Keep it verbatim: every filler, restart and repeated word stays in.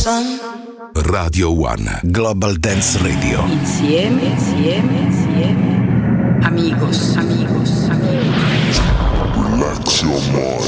sun. Radio One Global Dance Radio. Insieme, insieme, insieme. Amigos, amigos, amigos. Relax your mind.